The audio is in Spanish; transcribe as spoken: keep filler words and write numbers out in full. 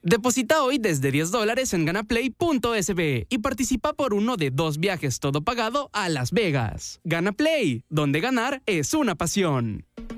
Deposita hoy desde diez dólares en ganaplay punto es be y participa por uno de dos viajes todo pagado a Las Vegas. Ganaplay, donde ganar es una pasión.